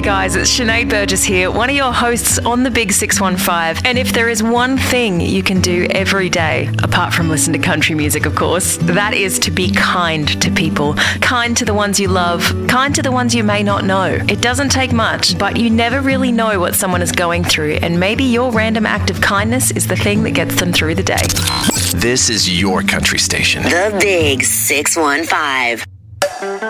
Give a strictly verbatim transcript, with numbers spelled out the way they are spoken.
Hey guys, it's Sinead Burgess here, one of your hosts on the Big six one five. And if there is one thing you can do every day, apart from listen to country music, of course, that is to be kind to people. Kind to the ones you love, kind to the ones you may not know. It doesn't take much, but you never really know what someone is going through, and maybe your random act of kindness is the thing that gets them through the day. This is your country station. The Big six one five.